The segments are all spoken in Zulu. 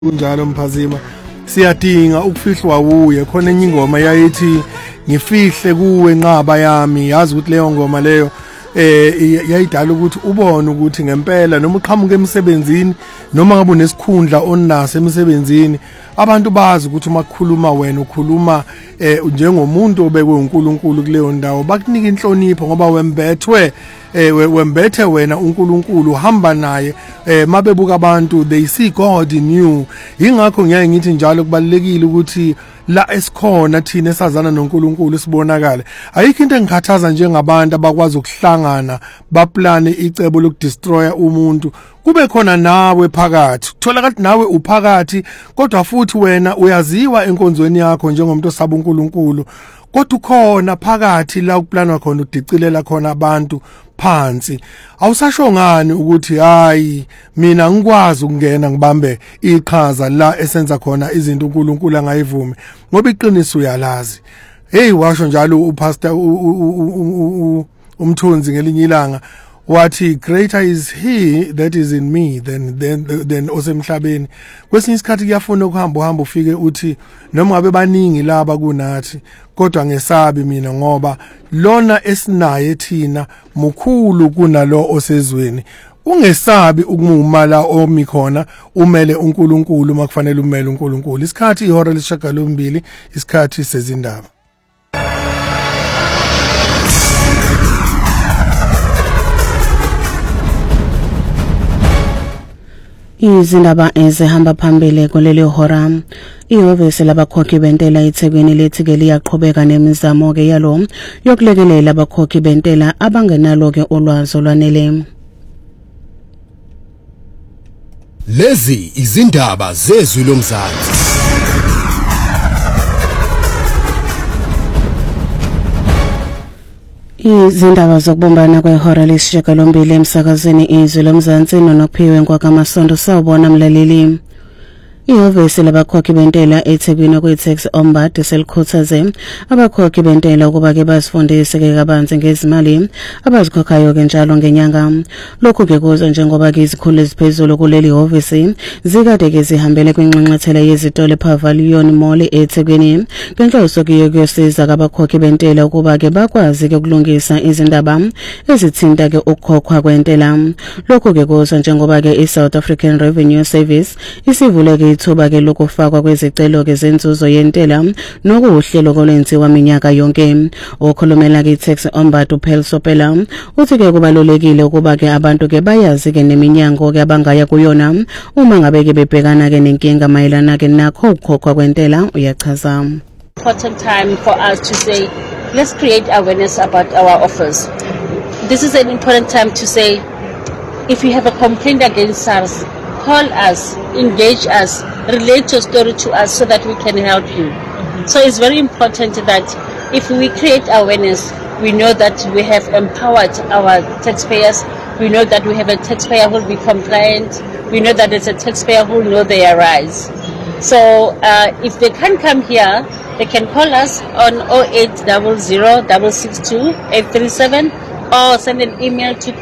kunjalo Mphazima siyadinga ukufihlwa uye khona enye ingoma yayithi ngifihle kuwe nqaba yami yazi ukuthi leyo ngoma leyo yayidala ukuthi ubone ukuthi ngempela noma uqhamuke emsebenzini noma ngabe unesikhundla onaso emsebenzini abantu bazi ukuthi uma kukhuluma wena ukhuluma njengomuntu obekwe uNkulunkulu kuleyo ndawo bakunika inhlonipho ngoba wembethe wena uNkulunkulu uhamba naye mabebuka abantu they see God in you ingakho ngiyaye ngithi njalo kubalekile ukuthi la esikhona thina esazana noNkulunkulu sibonakala ayikho into engikhathaza njengabantu abakwazi ukuhlangana baplane icebo lokudestroya umuntu kube khona nawe phakathi uthola kathi nawe uphakathi kodwa futhi wena uyaziwa enkonzweni yakho njengomuntu osaba uNkulunkulu kodwa ukhona phakathi la ukuplanwa khona udicilela khona abantu phansi awusasho ngani ukuthi hayi mina ngikwazi ukungena ngibambe iqhaza la esenza khona izinto uNkulunkulu angayivumi ngoba iqiniso uyalazi hey washo njalo upastor umthunzi ngelinye ilanga wathi greater is he that is in me than osemhlabeni kwesinye isikhathi kuyafuna ukuhamba ufike uthi noma ngabe baningi laba kunathi kodwa ngesabi mina ngoba lona esinaye thina mukhulu kunalo osezweni ungesabi ukumumala omikhona umele uNkulunkulu makufanele umele uNkulunkulu isikhathi ihora lesishagalombili isikhathi sezindaba izindaba ezihamba phambili kuleli hora ihhovisi labakhokhi bentela eThekwini lethi ke liyaqhubeka nemizamo ke yalo yokulekelela abakhokhi bentela abangenalo ke ulwazi olwanele. Lezi izindaba zezwi lomzansi izindaba zokubumbana kwehora lesishagalombili emsakazweni izwi lomzansi nonophiwe kwakamasondo sawubona mlaleli ihhovisi labakhokhi bentela eThekwini kwi-tax ombud selikhuthaze abakhokhi bentela ukuba ke basifundise ke kabanzi ngezimali abazikhokhayo ke njalo ngenyanga lokhu ke kuza njengoba ke izikhulu eziphezulu kuleli ihhovisi zikade ke zihambele kwinxenxethela yezitolo ePavilion Mall eThekwini ngenhloso ke yokuyosiza abakhokhi bentela ukuba ke bakwazi ke ukulungisa izindaba ezithinta ke ukukhokhwa kwentela lokhu ke kuza njengoba ke iSouth African Revenue Service isivule ke ithuba ke lokufakwa kwezicelo ke zenzuzo yentela nokuhlelo kolwenziwa minyaka yonke okhulumela ke tax ombud uPhel Sopela uthi ke kubalulekile ukuba ke abantu ke bayazi ke neminyango ke abangaya kuyona uma ngabe ke bebhekana ke nenkinga mayelana ke nakho ukukhokhwa kwentela uyachaza. Important time for us to say let's create awareness about our offers. This is an important time to say if you have a complaint against SARS, call us, engage us, relate your story to us so that we can help you. So it's very important that if we create awareness, we know that we have empowered our taxpayers. We know that we have a taxpayer who will be compliant. We know that it's a taxpayer who will know their rights. So if they can't come here, they can call us on 0800 662 837 or send an email to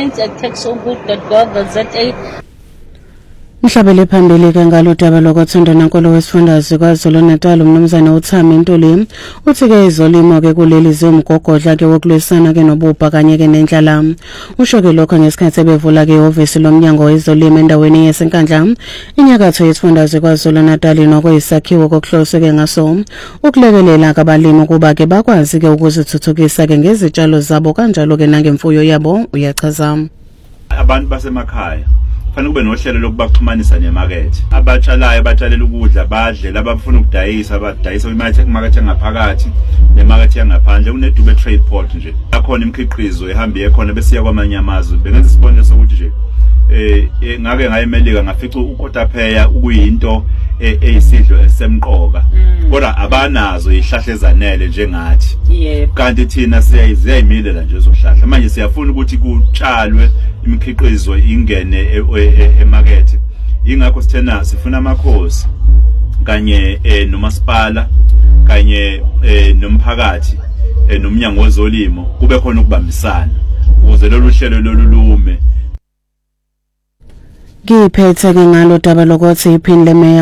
complaints@taxombud.gov.za. Mhlabele phambili ke ngalodaba lokwathonda nankolo wesifundazwe kwaZulu-Natal umnumzana uThami Ntuli uthi ke izolimo ke kuleli zomgogodla ke wokulwisana ke nobubha kanye ke nendlala usho ke lokho ngesikhathi ebevula ke ihhovisi lomnyango wezolimo endaweni yaseNkandla inyakatho yesifundazwe kwaZulu-Natal nokuyisakhiwo kokuhloswe ke ngaso ukulekelela abalimi kuba ke bakwazi ke ukuzithuthukisa ke ngezitshalo zabo kanjalo ke nangemfuyo yabo uyachaza. Abantu basemakhaya fanele kube nohlelo lokubaxhumanisa nemarket abatshalayo batshalela ukudla badle labafuna ukudayisa badayisa imarket engaphakathi nemarket yangaphandle kunedube trade port nje akhona imikhiqizo ehamba khona besiya kwamanye amazwe bengenza isibonelo sokuthi nje ngake ngayemelika ngafica ukotapeya ukuyinto eyisidlo esemqoka kodwa abanazo izihlahla ezanele njengathi kanti thina siyayimilela nje ezohlahla manje siyafuna ukuthi kutshalwe imikhiqizo ingene emarket ingakho sithena sifuna amakhosi kanye nomasipala kanye nomphakathi nomnyango wezolimo kube khona ukubambisana ukuze lolu hlelo lolume Ngiphethe ke ngalo daba lokuthi iphini lemeya